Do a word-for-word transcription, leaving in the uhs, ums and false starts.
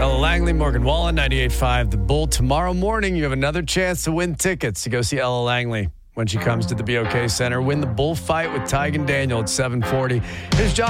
Ella Langley, Morgan Wallen, ninety-eight point five The Bull. Tomorrow morning, you have another chance to win tickets to go see Ella Langley when she comes to the B O K Center. Win the bullfight with Tygan Daniel at seven forty. Here's John.